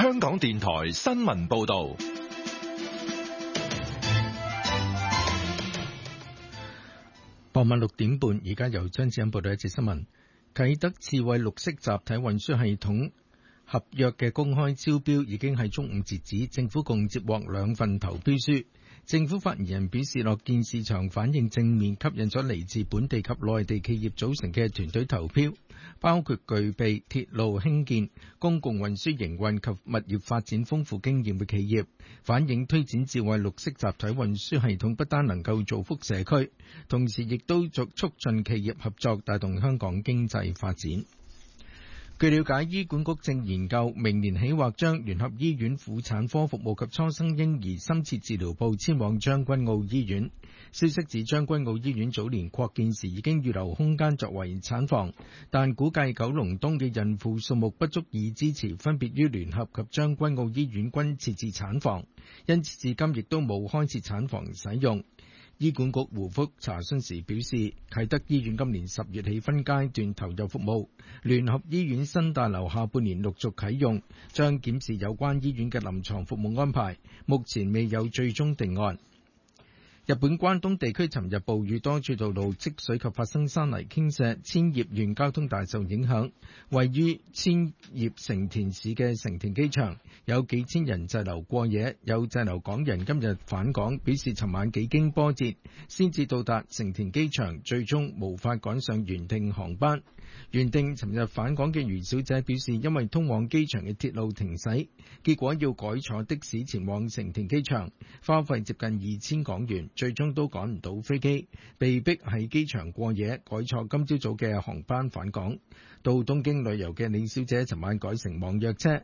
香港電台新聞報道。 傍晚6點半，而家由張子欣報道一節新聞。啟德智慧綠色集體運輸系統合約嘅公開招標已經喺中午截止，政府共接獲2份投標書。政府發言人表示，樂見市場反應正面，吸引咗嚟自本地及內地企業組成嘅團隊投標，包括具備鐵路興建、公共運輸營運及物業發展豐富經驗嘅企業，反映推展智慧綠色集體運輸系統不單能夠造福社區，同時亦都促進企業合作，帶動香港經濟發展。據了解，醫管局正研究明年起或將聯合醫院婦產科服務及初生嬰兒深切治療部遷往將軍澳醫院。消息指將軍澳醫院早年擴建時已經預留空間作為產房，但估計九龍東嘅孕婦數目不足以支持分別於聯合及將軍澳醫院均設置產房，因此至今亦都冇開設產房使用。醫管局回覆查詢時表示，啟德醫院今年10月起分階段投入服務，聯合醫院新大樓下半年陸續啟用，將檢視有關醫院嘅臨床服務安排，目前未有最終定案。日本關東地區尋日暴雨，多處道路積水及發生山泥傾瀉，千葉縣交通大受影響。位於千葉成田市嘅成田機場有幾千人滯留過夜，有滯留港人今日返港，表示尋晚幾經波折先至到達成田機場，最終無法趕上原定航班。原定尋日返港嘅余小姐表示，因為通往機場嘅鐵路停駛，結果要改坐的士前往成田機場，花費接近2000港元，最終都趕唔到飛機，被逼喺機場過夜，改坐今朝早嘅航班返港。到東京旅遊嘅李小姐尋晚改乘網約車，